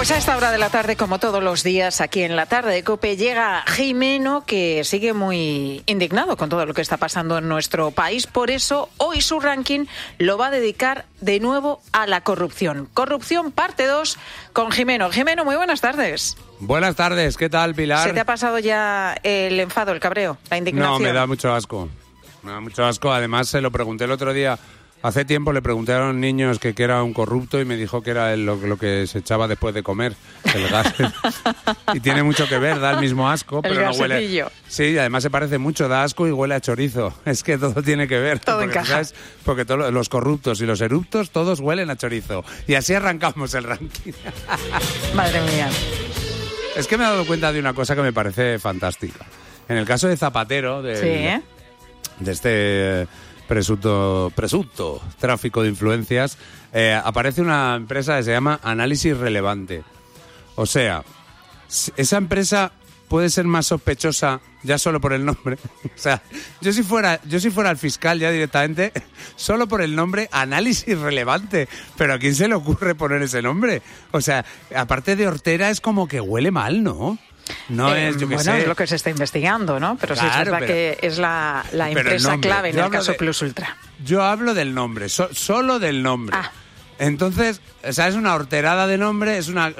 Pues a esta hora de la tarde, como todos los días, aquí en la tarde de COPE, llega Jimeno, que sigue muy indignado con todo lo que está pasando en nuestro país. Por eso, hoy su ranking lo va a dedicar de nuevo a la corrupción. Corrupción, parte 2, con Jimeno. Jimeno, muy buenas tardes. Buenas tardes, ¿qué tal, Pilar? ¿Se te ha pasado ya el enfado, el cabreo, la indignación? No, me da mucho asco. Me da mucho asco. Además, se lo pregunté el otro día. Hace tiempo le pregunté a los niños que era un corrupto y me dijo que era lo que se echaba después de comer, el gas. Y tiene mucho que ver, da el mismo asco, pero no huele. Sí, además se parece mucho, da asco y huele a chorizo. Es que todo tiene que ver. Todo encaja. ¿Sabes? Porque todos los corruptos y los eruptos todos huelen a chorizo. Y así arrancamos el ranking. Madre mía. Es que me he dado cuenta de una cosa que me parece fantástica. En el caso de Zapatero, de este presunto tráfico de influencias, aparece una empresa que se llama Análisis Relevante. O sea, esa empresa puede ser más sospechosa ya solo por el nombre. O sea, yo si fuera el fiscal ya directamente, solo por el nombre Análisis Relevante. Pero ¿a quién se le ocurre poner ese nombre? O sea, aparte de hortera es como que huele mal, ¿no? No es, yo qué sé. Es lo que se está investigando, ¿no? Pero claro, sí es verdad que es la empresa clave en el caso Plus Ultra. Yo hablo del nombre, solo del nombre. Ah. Entonces, o sea, es una horterada de nombre, es una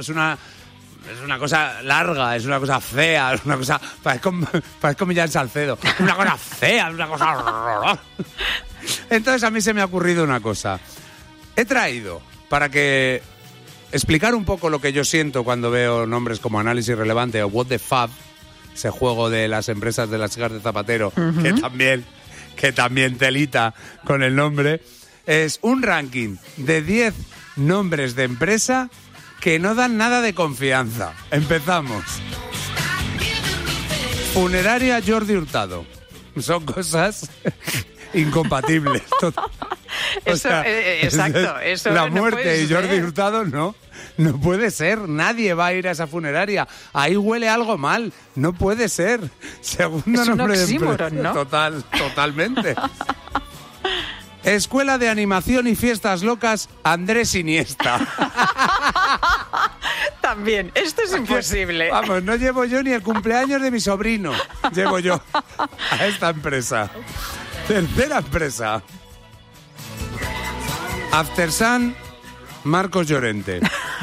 cosa larga, es una cosa fea, es una cosa... Parezco Millán Salcedo. Es una cosa fea, es una cosa horrorosa. Entonces a mí se me ha ocurrido una cosa. He traído para que... explicar un poco lo que yo siento cuando veo nombres como Análisis Relevante o What the Fab, ese juego de las empresas de las hijas de Zapatero, que también telita con el nombre. Es un ranking de 10 nombres de empresa que no dan nada de confianza. Empezamos. Funeraria Jordi Hurtado. Son cosas incompatibles. Eso, o sea, exacto. Eso la no muerte y Jordi Hurtado no puede ser. Nadie va a ir a esa funeraria. Ahí huele algo mal. No puede ser. Segundo es nombre un oxímoron, ¿no? Totalmente. Escuela de Animación y Fiestas Locas Andrés Iniesta. También, esto es imposible. Vamos, no llevo yo ni el cumpleaños de mi sobrino. Llevo yo a esta empresa. Tercera empresa. Aftersun, Marcos Llorente.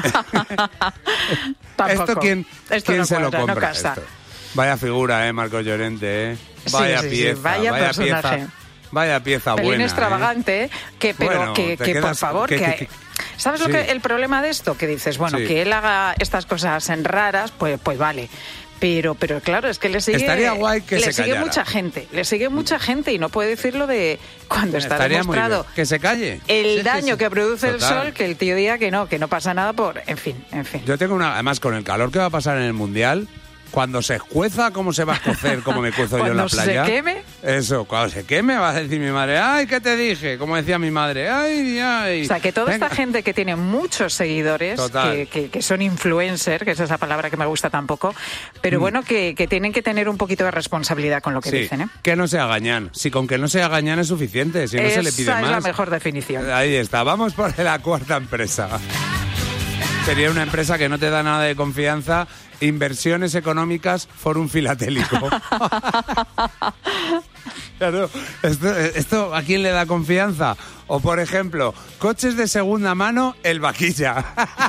¿Esto quién no se lo compra? No Vaya figura, Marcos Llorente, Vaya pieza, vaya personaje. Pieza. Vaya pieza Pelín buena. Extravagante, que por favor, ¿sabes lo que el problema de esto? Que dices, bueno, que él haga estas cosas en raras, pues vale. Pero claro, es que le sigue... Estaría guay que se sigue callara. Le sigue mucha gente y no puede decirlo de cuando está demostrado que se calle. El daño que produce el sol, que el tío diga que no pasa nada por... En fin. Yo tengo además, con el calor que va a pasar en el Mundial... Cuando se escueza, ¿cómo se va a escocer? ¿Cómo me cuezo yo en la playa? Cuando se queme. Eso, cuando se queme va a decir mi madre, ¡ay, qué te dije! Como decía mi madre, ¡ay! O sea, que toda esta gente que tiene muchos seguidores, que son influencers, que es esa palabra que me gusta tampoco, pero bueno, que tienen que tener un poquito de responsabilidad con lo que dicen, ¿eh? Que no se agañan. Si con que no se agañan es suficiente, si no se le pide más. Esa es la mejor definición. Ahí está, vamos por la cuarta empresa. Sería una empresa que no te da nada de confianza. Inversiones Económicas Fórum Filatélico. Claro, esto ¿a quién le da confianza? O, por ejemplo, coches de segunda mano, El Vaquilla.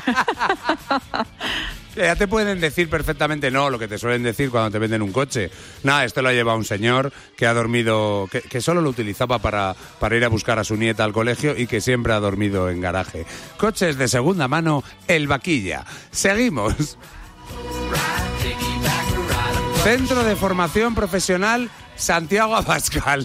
Ya te pueden decir perfectamente lo que te suelen decir cuando te venden un coche. Nada, esto lo ha llevado un señor que ha dormido, que solo lo utilizaba para ir a buscar a su nieta al colegio y que siempre ha dormido en garaje. Coches de segunda mano, El Vaquilla. Seguimos. Centro de Formación Profesional Santiago Abascal.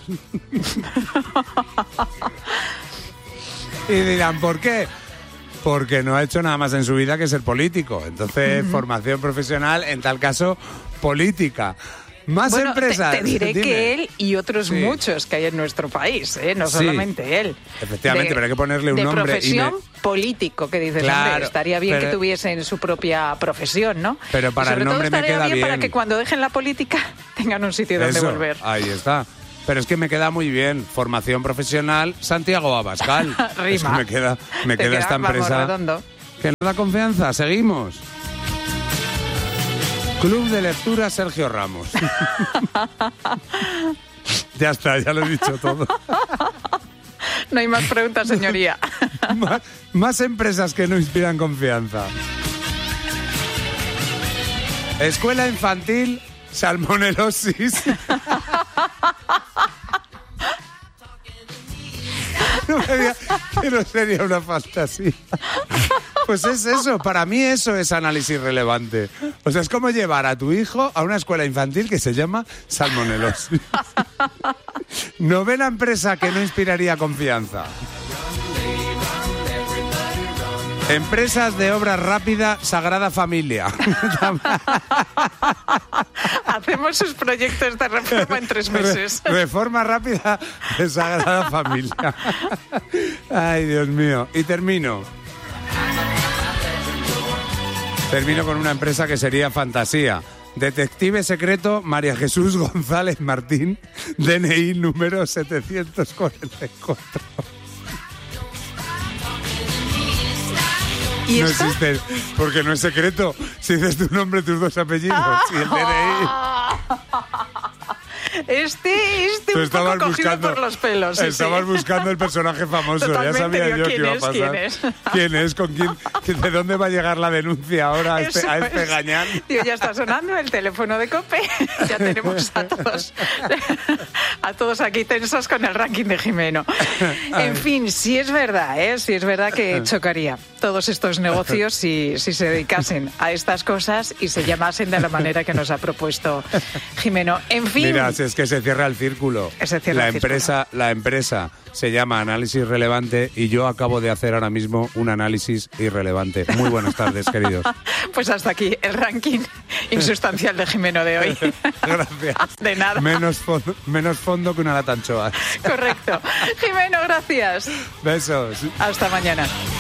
Y dirán, ¿por qué? Porque no ha hecho nada más en su vida que ser político. Entonces, formación profesional, en tal caso, política. Más empresas. Te diré que él y otros muchos que hay en nuestro país, no solamente él. Efectivamente, pero hay que ponerle un nombre. De profesión político, que dices, hombre, estaría bien que tuviesen su propia profesión, ¿no? Pero para el nombre me queda bien. Para que cuando dejen la política tengan un sitio donde volver. Ahí está. Pero es que me queda muy bien. Formación profesional, Santiago Abascal. Rima. Es que me queda esta empresa. Redondo. Que no da confianza. Seguimos. Club de lectura Sergio Ramos. Ya está, ya lo he dicho todo. No hay más preguntas, señoría. Más empresas que no inspiran confianza. Escuela infantil, salmonelosis. No me digas que no sería una fantasía. Pues es eso, para mí eso es análisis relevante. O sea, es como llevar a tu hijo a una escuela infantil que se llama salmonelosis. Novena empresa que no inspiraría confianza. Empresas de obra rápida, Sagrada Familia. Hacemos sus proyectos de reforma en 3 meses. Reforma rápida de Sagrada Familia. Ay, Dios mío. Y termino con una empresa que sería fantasía. Detective secreto María Jesús González Martín, DNI número 744. ¿Y no esta? existe, porque no es secreto. Si dices tu nombre, tus 2 apellidos y el DNI. Este Tú un poco cogido por los pelos. Sí, estabas sí. buscando el personaje famoso. Totalmente, ya sabía digo, yo que iba a pasar. ¿Quién es? ¿Con quién? ¿De dónde va a llegar la denuncia ahora a este gañán? Tío, ya está sonando el teléfono de COPE. Ya tenemos a todos aquí tensos con el ranking de Jimeno. En fin, sí es verdad, sí es verdad que chocaría todos estos negocios si se dedicasen a estas cosas y se llamasen de la manera que nos ha propuesto Jimeno. En fin. Mira, si es que se cierra el círculo. La empresa se llama Análisis Relevante y yo acabo de hacer ahora mismo un análisis irrelevante. Muy buenas tardes, queridos. Pues hasta aquí el ranking insustancial de Jimeno de hoy. Gracias. De nada. Menos fondo que una lata anchoas. Correcto. Jimeno, gracias. Besos. Hasta mañana.